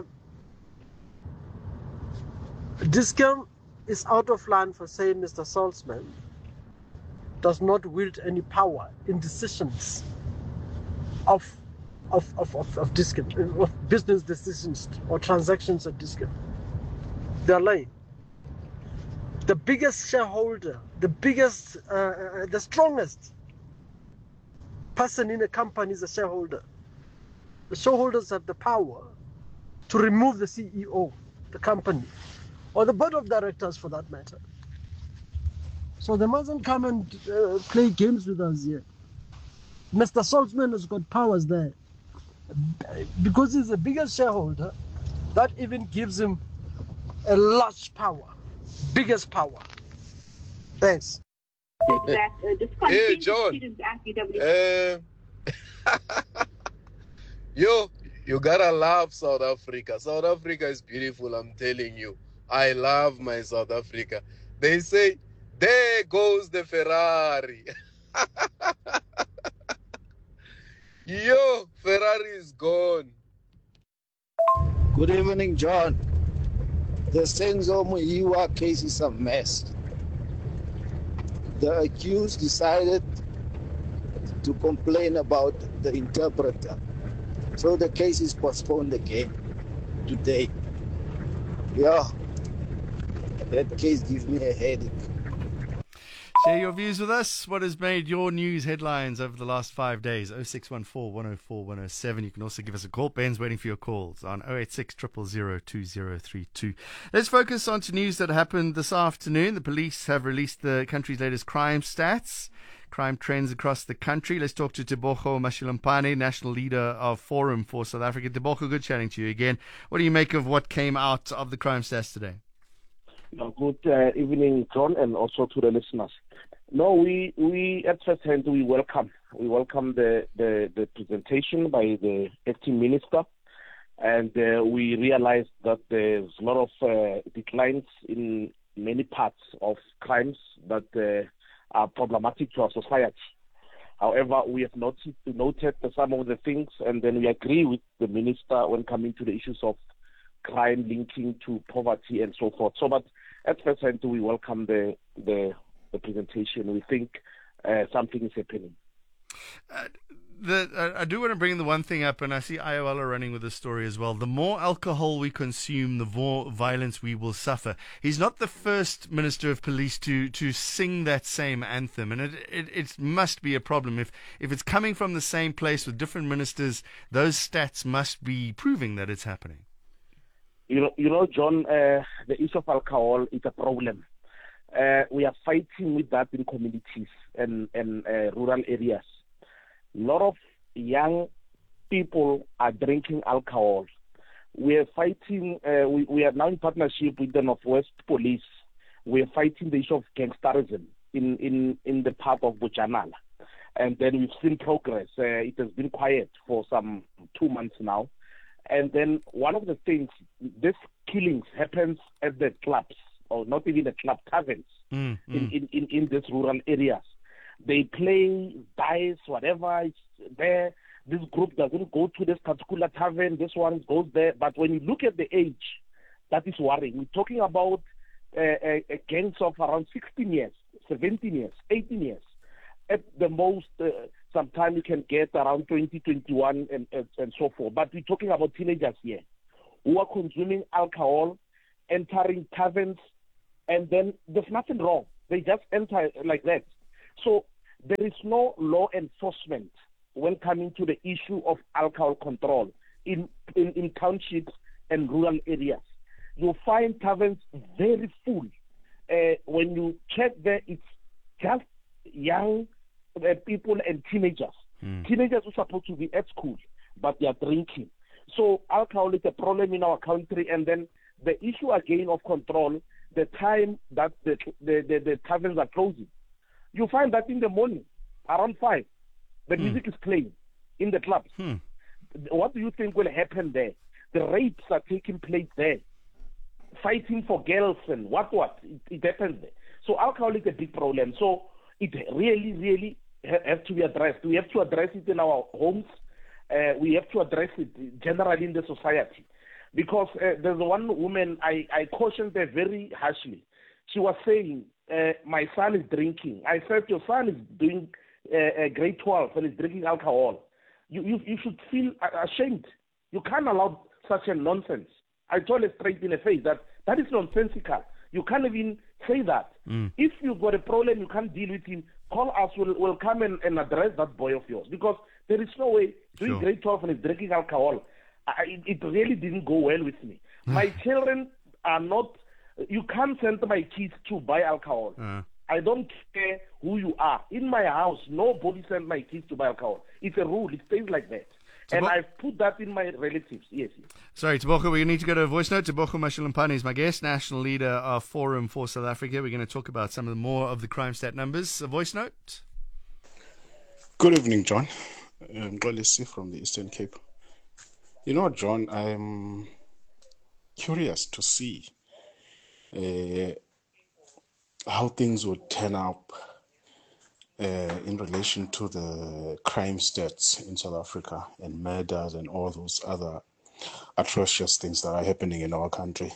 Dis-Chem is out of line for saying Mister Salzman does not wield any power in decisions of of of of, of Dis-Chem, of business decisions or transactions at Dis-Chem. They're lying. The biggest shareholder, the biggest, uh, the strongest person in a company is a shareholder. The shareholders have the power to remove the C E O, the company, or the board of directors for that matter. So they mustn't come and uh, play games with us here. Mister Salzman has got powers there. Because he's the biggest shareholder, that even gives him a large power, biggest power. Thanks. That, uh, hey, John. Uh, yo, you gotta love South Africa. South Africa is beautiful, I'm telling you. I love my South Africa. They say, there goes the Ferrari. Yo, Ferrari is gone. Good evening, John. The Senzo Muyiwa case is a mess. The accused decided to complain about the interpreter. So the case is postponed again today. Yeah. That case gives me a headache. Share your views with us. What has made your news headlines over the last five days? oh six one four, one oh four, one oh seven. You can also give us a call. Ben's waiting for your calls on oh eight six, zero zero zero, two zero three two. Let's focus on to news that happened this afternoon. The police have released the country's latest crime stats, crime trends across the country. Let's talk to Tebogo Mashilampane, national leader of Forum for South Africa. Tebogo, good chatting to you again. What do you make of what came out of the crime stats today? Good uh, evening, John, and also to the listeners. No, we, we at first hand, we welcome. We welcome the, the, the presentation by the acting minister, and uh, we realized that there's a lot of uh, declines in many parts of crimes that uh, are problematic to our society. However, we have noted, noted some of the things, and then we agree with the minister when coming to the issues of crime linking to poverty and so forth. So, but at first hand, we welcome the the, the presentation. We think uh, something is happening. Uh, the, uh, I do want to bring the one thing up, and I see I O L are running with this story as well. The more alcohol we consume, the more violence we will suffer. He's not the first Minister of Police to, to sing that same anthem, and it, it it must be a problem. If if it's coming from the same place with different ministers, those stats must be proving that it's happening. You know, you know, John, uh, the issue of alcohol is a problem. Uh, we are fighting with that in communities and, and uh, rural areas. A lot of young people are drinking alcohol. We are fighting, uh, we, we are now in partnership with the Northwest Police. We are fighting the issue of gangsterism in, in, in the part of Bojanala. And then we've seen progress. Uh, it has been quiet for some two months now. And then one of the things, this killings happens at the clubs, or not even the club taverns, mm, mm. In, in, in, in these rural areas. They play, dice, whatever is there. This group doesn't go to this particular tavern, this one goes there. But when you look at the age, that is worrying. We're talking about uh, uh, gangs of around sixteen years, seventeen years, eighteen years. At the most, uh, sometimes you can get around twenty, twenty-one, and, and, and so forth. But we're talking about teenagers here who are consuming alcohol, entering taverns, and then there's nothing wrong. They just enter like that. So there is no law enforcement when coming to the issue of alcohol control in, in, in townships and rural areas. You'll find taverns very full. Uh, when you check there, it's just young uh, people and teenagers. Mm. Teenagers are supposed to be at school, but they are drinking. So alcohol is a problem in our country, and then the issue again of control, the time that the, the, the, the taverns are closing. You find that in the morning, around five, the mm. music is playing in the clubs. Mm. What do you think will happen there? The rapes are taking place there. Fighting for girls and what what, it, it happens there. So alcohol is a big problem. So it really, really ha- has to be addressed. We have to address it in our homes. Uh, we have to address it generally in the society. Because uh, there's one woman, I, I cautioned her very harshly. She was saying, uh, my son is drinking. I said, your son is doing uh, uh, grade twelve and is drinking alcohol. You, you, you should feel ashamed. You can't allow such a nonsense. I told her straight in the face that that is nonsensical. You can't even say that. Mm. If you've got a problem, you can't deal with him, call us, we'll, we'll come and, and address that boy of yours. Because there is no way doing sure. grade twelve and is drinking alcohol. I, it really didn't go well with me. My children are not, you can't send my kids to buy alcohol. Uh. I don't care who you are. In my house, nobody sends my kids to buy alcohol. It's a rule. It stays like that. And Tabo- I've put that in my relatives, yes. yes. Sorry, Tebogo, we need to go to a voice note. Tebogo Mashalampane is my guest, national leader of Forum for South Africa. We're going to talk about some of the more of the crime stat numbers. A voice note? Good evening, John. I'm Golisi from the Eastern Cape. You know, John, I'm curious to see uh, how things would turn up Uh, in relation to the crime stats in South Africa and murders and all those other atrocious things that are happening in our country.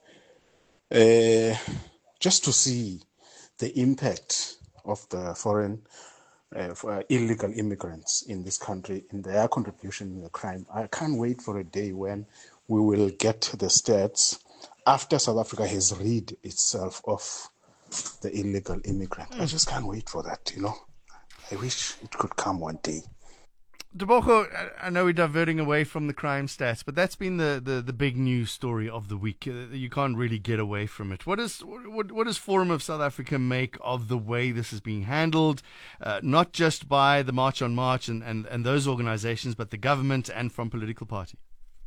Uh, just to see the impact of the foreign uh, for, uh, illegal immigrants in this country and their contribution in the crime. I can't wait for a day when we will get the stats after South Africa has rid itself of the illegal immigrant. I just can't wait for that, you know. I wish it could come one day. Tebogo, I know we're diverting away from the crime stats, but that's been the, the, the big news story of the week. You can't really get away from it. What, is, what, what does Forum of South Africa make of the way this is being handled, uh, not just by the March on March and, and, and those organizations, but the government and from political parties?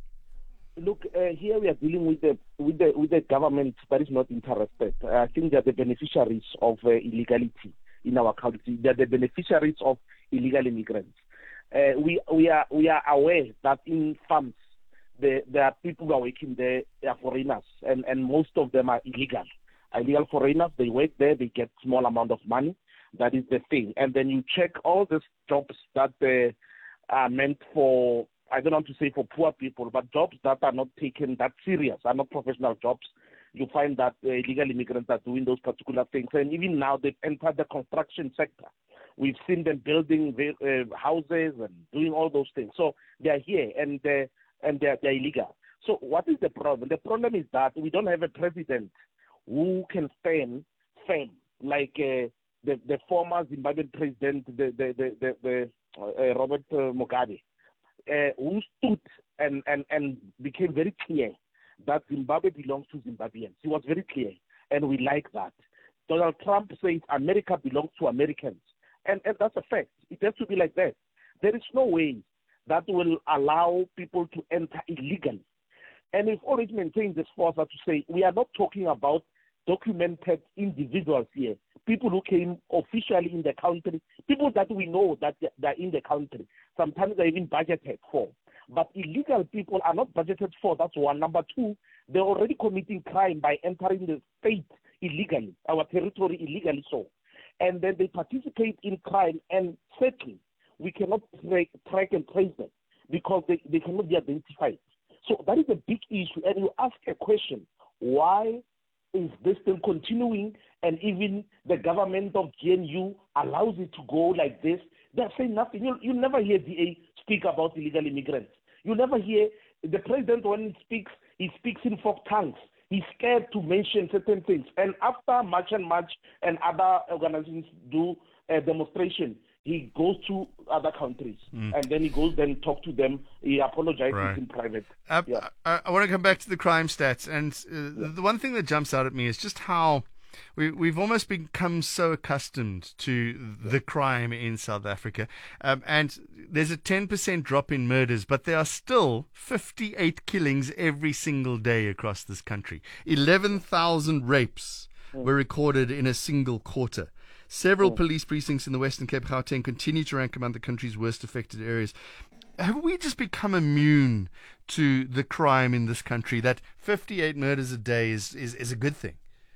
Look, uh, here we are dealing with the with the with the government that is not interested. Uh, I think they're the beneficiaries of uh, illegality in our country. They're the beneficiaries of illegal immigrants. Uh, we we are we are aware that in farms there there are people who are working there. They are foreigners, and, and most of them are illegal. Illegal foreigners. They work there. They get small amount of money. That is the thing. And then you check all these jobs that uh, are meant for, I don't want to say for poor people, but jobs that are not taken that serious, are not professional jobs. You find that uh, illegal immigrants are doing those particular things. And even now, they've entered the construction sector. We've seen them building uh, houses and doing all those things. So they're here, and, uh, and they're, they're illegal. So what is the problem? The problem is that we don't have a president who can stand firm, like uh, the, the former Zimbabwean president, the, the, the, the, the uh, Robert uh, Mugabe. Uh, who stood and, and, and became very clear that Zimbabwe belongs to Zimbabweans. He was very clear, and we like that. Donald Trump says America belongs to Americans, and, and that's a fact. It has to be like that. There is no way that will allow people to enter illegally. And we've always maintained this force to say we are not talking about documented individuals here, people who came officially in the country, people that we know that they're in the country. Sometimes they're even budgeted for. But illegal people are not budgeted for. That's one. Number two, they're already committing crime by entering the state illegally, our territory illegally so. And then they participate in crime, and certainly we cannot track, track and trace them because they, they cannot be identified. So that is a big issue. And you ask a question, why is this still continuing? And even the government of G N U allows it to go like this. They're saying nothing. You'll, you'll never hear D A speak about illegal immigrants. You'll never hear the president, when he speaks, he speaks in folk tongues. He's scared to mention certain things. And after March and March and other organizations do a demonstration, he goes to other countries. Mm. And then he goes then talk to them. He apologizes right. in private. Uh, yeah. I, I want to come back to the crime stats. And uh, yeah. the one thing that jumps out at me is just how we, we've almost become so accustomed to the crime in South Africa. Um, and there's a ten percent drop in murders, but there are still fifty-eight killings every single day across this country. eleven thousand rapes mm. were recorded in a single quarter. Several mm. police precincts in the Western Cape, Gauteng, continue to rank among the country's worst affected areas. Have we just become immune to the crime in this country, that fifty-eight murders a day is, is, is a good thing?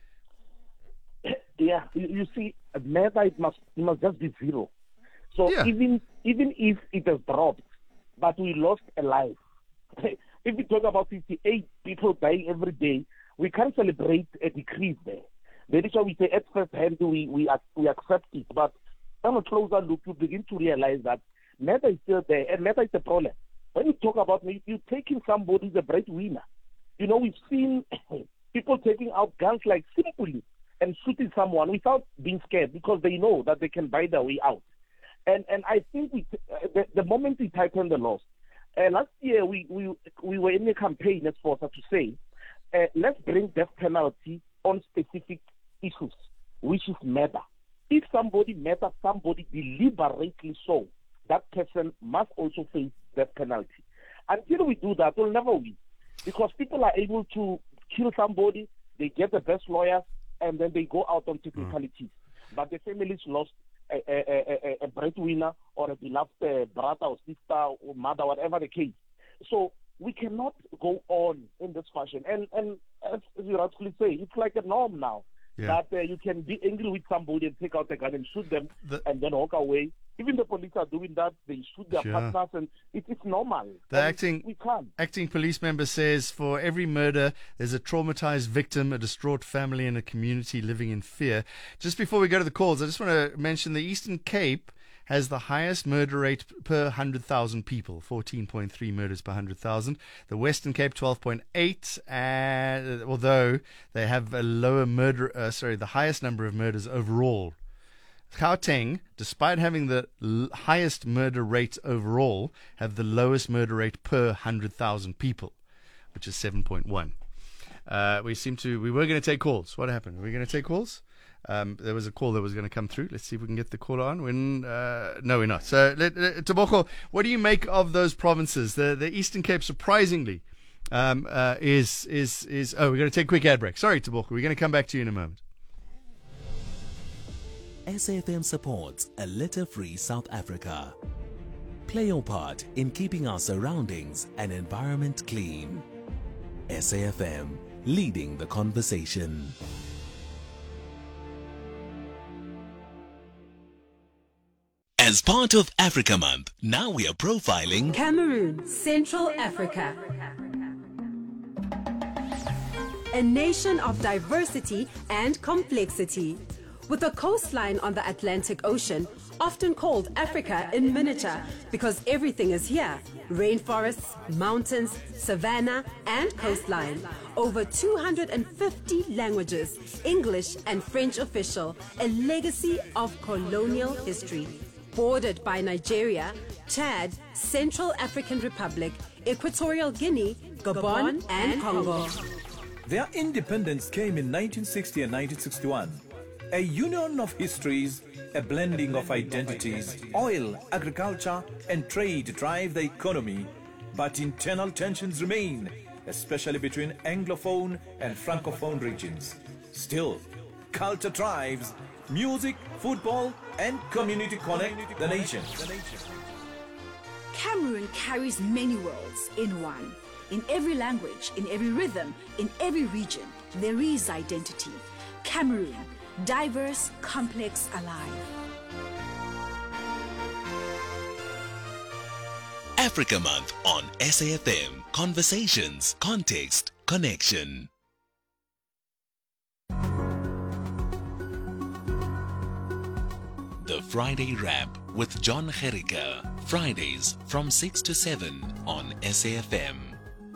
Yeah, you, you see, murder, it must, it must just be zero. So yeah. even even if it has dropped, but we lost a life. If we talk about fifty-eight people dying every day, we can't celebrate a decrease there. That is why we say at first hand we, we, we accept it. But on a closer look, you begin to realize that murder is still there, and murder is the problem. When you talk about me, you're taking somebody, the breadwinner. You know, we've seen people taking out guns like simply and shooting someone without being scared because they know that they can buy their way out. And and I think we, uh, the, the moment we tightened the laws, uh, last year we, we we were in a campaign as for to say, uh, let's bring death penalty on specific issues, which is murder. If somebody murders somebody deliberately so, that person must also face death penalty. Until we do that, we'll never win. Because people are able to kill somebody, they get the best lawyers, and then they go out on technicalities. Mm. But the family's lost a, a, a, a breadwinner or a beloved uh, brother or sister or mother, whatever the case. So we cannot go on in this fashion. And, and as you rightfully say, it's like a norm now. Yeah. That uh, you can be angry with somebody and take out the gun and shoot them the, and then walk away. Even the police are doing that. They shoot their sure. partners, and it, it's normal. The acting, we can't. acting police member says for every murder, there's a traumatized victim, a distraught family, and a community living in fear. Just before we go to the calls, I just want to mention the Eastern Cape has the highest murder rate per one hundred thousand people, fourteen point three murders per one hundred thousand. The Western Cape, twelve point eight, and although they have a lower murder, uh, sorry, the highest number of murders overall. Gauteng, despite having the l- highest murder rate overall, have the lowest murder rate per one hundred thousand people, which is seven point one. Uh, we seem to, we were going to take calls. What happened? Were we going to take calls? Um, there was a call that was going to come through. Let's see if we can get the caller on. When uh, no, we're not. So, let, let, Tebogo, what do you make of those provinces? The the Eastern Cape, surprisingly, um, uh, is is is. Oh, we're going to take a quick ad break. Sorry, Tebogo. We're going to come back to you in a moment. S A F M supports a litter-free South Africa. Play your part in keeping our surroundings and environment clean. S A F M, leading the conversation. As part of Africa Month, now we are profiling Cameroon, Central Africa. A nation of diversity and complexity. With a coastline on the Atlantic Ocean, often called Africa in miniature because everything is here. Rainforests, mountains, savanna, and coastline. Over two hundred fifty languages, English and French official, a legacy of colonial history. Bordered by Nigeria, Chad, Central African Republic, Equatorial Guinea, Gabon, and Congo. Their independence came in nineteen sixty and nineteen sixty-one. A union of histories, a blending of identities. Oil, agriculture, and trade drive the economy, but internal tensions remain, especially between Anglophone and Francophone regions. Still, culture drives, music, football, and community connect the nation. Cameroon carries many worlds in one. In every language, in every rhythm, in every region, there is identity. Cameroon, diverse, complex, alive. Africa Month on S A F M. Conversations, context, connection. Friday Wrap with John Gericke. Fridays from six to seven on S A F M.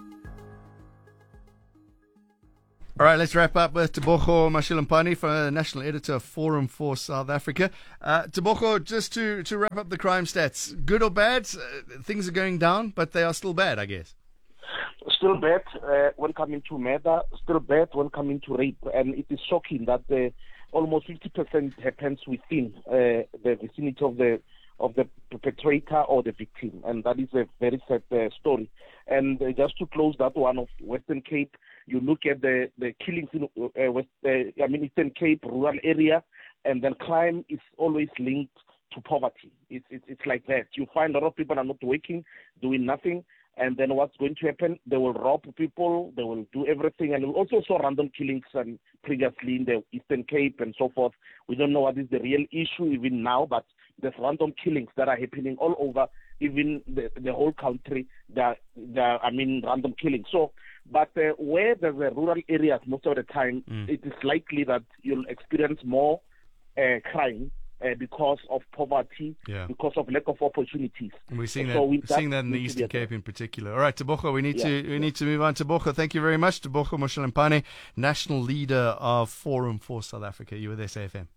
All right, let's wrap up with Tebogo Mashilampane, for National Editor of Forum for South Africa. Uh, Tebogo, just to, to wrap up the crime stats, good or bad? Uh, things are going down, but they are still bad, I guess. Still bad uh, when coming to murder, still bad when coming to rape. And it is shocking that uh, almost fifty percent happens within uh, the vicinity of the of the perpetrator or the victim. And that is a very sad uh, story. And uh, just to close that one of Western Cape, you look at the, the killings in uh, West, uh, I mean Eastern Cape, rural area, and then crime is always linked to poverty. It's, it's, it's like that. You find a lot of people are not working, doing nothing, and then what's going to happen? They will rob people, they will do everything, and we also saw random killings and previously in the Eastern Cape and so forth. We don't know what is the real issue even now, but there's random killings that are happening all over, even the, the whole country. There, there, I mean, random killings. So, but uh, where there's a rural areas most of the time, mm. it is likely that you'll experience more uh, crime uh, because of poverty, yeah. because of lack of opportunities. And we're seeing so that, we, we're seeing that in the Eastern Cape in particular. All right, Tebogo, we need yeah. to we need to move on. Tebogo, thank you very much. Tebogo Mashilampane, National Leader of Forum for South Africa. You with S A F M.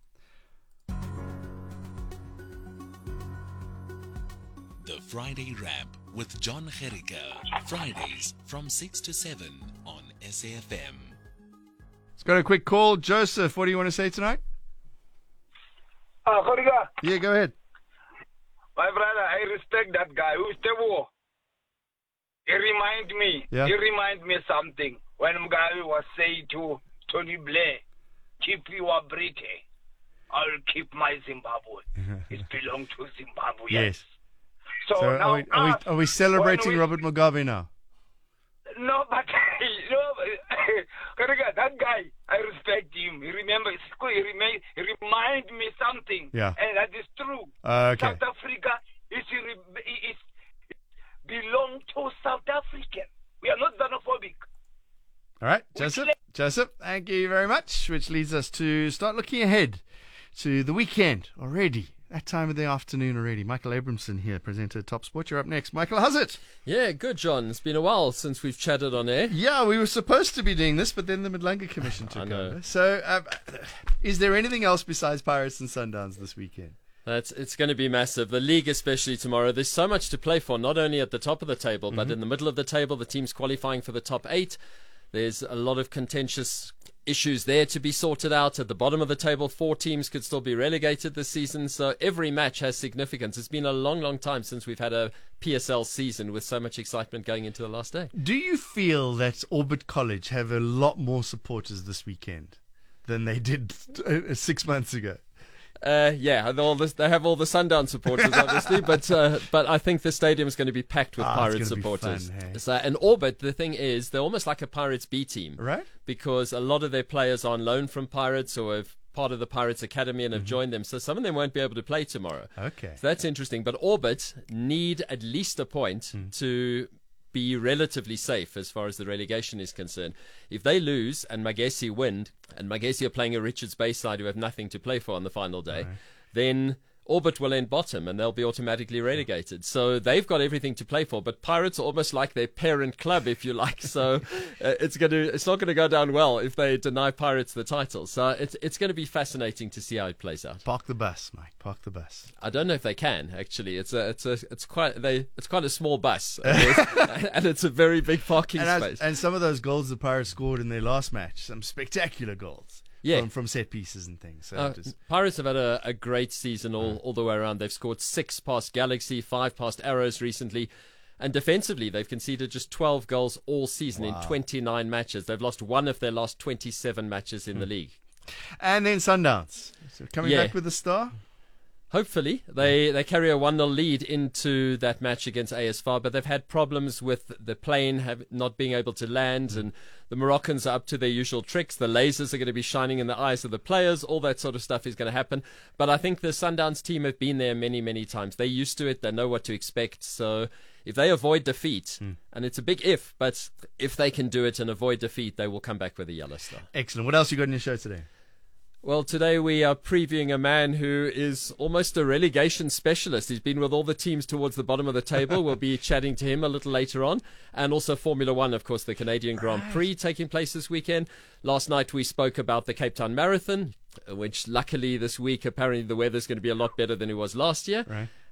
The Friday Wrap with John Gericke. Fridays from six to seven on S A F M. Let's got a quick call. Joseph, what do you want to say tonight? Uh, Gericke. Yeah, go ahead. My brother, I respect that guy. Who's Tebogo? He remind me. Yeah. He remind me something. When Mugabe was saying to Tony Blair, keep your British, I'll keep my Zimbabwe. It belongs to Zimbabwe. Yes. So, so now are, we, are, we, are we celebrating we, Robert Mugabe now? No, but no, Gericke, that guy, I respect him. He remember, he, remain, he remind me something, yeah, and that is true. Uh, okay. South Africa is, is belong to South African. We are not xenophobic. All right, Joseph. Le- Joseph, thank you very much. Which leads us to start looking ahead to the weekend already. That time of the afternoon already. Michael Abramson here, presenter of Top Sport. You're up next. Michael, how's it? Yeah, good, John. It's been a while since we've chatted on air. Yeah, we were supposed to be doing this, but then the Madlanga Commission took over. So, um, is there anything else besides Pirates and Sundowns this weekend? That's, it's going to be massive. The league especially tomorrow. There's so much to play for, not only at the top of the table, but mm-hmm. in the middle of the table, the teams qualifying for the top eight. There's a lot of contentious issues there to be sorted out. At the bottom of the table, four teams could still be relegated this season, so every match has significance. It's been a long, long time since we've had a P S L season with so much excitement going into the last day. Do you feel that Orbit College have a lot more supporters this weekend than they did uh, six months ago? Uh, yeah, all this, they have all the Sundown supporters, obviously, but uh, but I think the stadium is going to be packed with ah, Pirates supporters. Fun, hey? So, and Orbit, the thing is, they're almost like a Pirates B team, right? Because a lot of their players are on loan from Pirates or have part of the Pirates Academy and have mm-hmm. joined them. So some of them won't be able to play tomorrow. Okay, so that's interesting. But Orbit need at least a point mm. to be relatively safe as far as the relegation is concerned. If they lose and Magesi win, and Magesi are playing a Richards Bay side who have nothing to play for on the final day, right. then Orbit will end bottom and they'll be automatically relegated. So they've got everything to play for, but Pirates are almost like their parent club, if you like. So uh, it's going to it's not going to go down well if they deny Pirates the title. So it's it's going to be fascinating to see how it plays out. Park the bus, Mike. Park the bus. I don't know if they can actually. It's a it's a it's quite they it's quite a small bus, and it's a very big parking and space. As, and some of those goals the Pirates scored in their last match, some spectacular goals. Yeah. From, from set pieces and things. So uh, just... Pirates have had a, a great season all, all the way around. They've scored six past Galaxy, five past Arrows recently. And defensively, they've conceded just twelve goals all season wow. in twenty-nine matches. They've lost one of their last twenty-seven matches in mm. the league. And then Sundowns. So coming yeah. back with a star? Hopefully. They they carry a one nil lead into that match against A S F A R, but they've had problems with the plane have, not being able to land, mm. and the Moroccans are up to their usual tricks. The lasers are going to be shining in the eyes of the players. All that sort of stuff is going to happen. But I think the Sundowns team have been there many, many times. They're used to it. They know what to expect. So if they avoid defeat, mm. and it's a big if, but if they can do it and avoid defeat, they will come back with a yellow star. Excellent. What else you got in your show today? Well, today we are previewing a man who is almost a relegation specialist. He's been with all the teams towards the bottom of the table. We'll be chatting to him a little later on. And also Formula One, of course, the Canadian Grand Prix taking place this weekend. Last night we spoke about the Cape Town Marathon, which luckily this week apparently the weather's going to be a lot better than it was last year. Right.